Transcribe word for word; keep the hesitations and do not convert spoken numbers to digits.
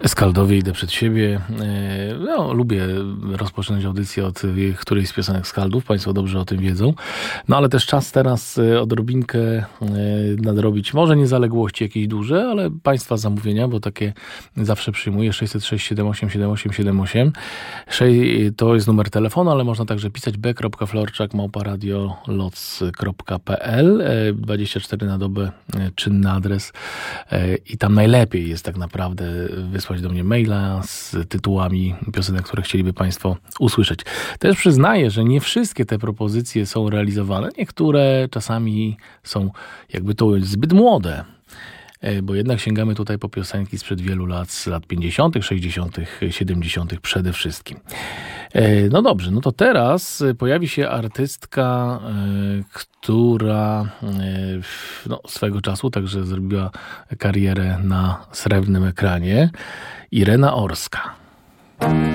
Skaldowie, idę przed siebie. No, lubię rozpoczynać audycję od którejś z piosenek Skaldów. Państwo dobrze o tym wiedzą. No ale też czas teraz odrobinkę nadrobić. Może nie zaległości jakieś duże, ale Państwa zamówienia, bo takie zawsze przyjmuję. sześćset sześć siedem osiem siedem osiem siedem osiem. To jest numer telefonu, ale można także pisać b kropka florczak małpa radio loc kropka p l. dwadzieścia cztery na dobę, czynny adres. I tam najlepiej jest tak naprawdę wysłać do mnie maila z tytułami piosenek, które chcieliby Państwo usłyszeć. Też przyznaję, że nie wszystkie te propozycje są realizowane. Niektóre czasami są, jakby to powiedzieć, zbyt młode. Bo jednak sięgamy tutaj po piosenki sprzed wielu lat, z lat pięćdziesiątych, sześćdziesiątych, siedemdziesiątych przede wszystkim. No dobrze, no to teraz pojawi się artystka, która no, swego czasu także zrobiła karierę na srebrnym ekranie. Irena Orska.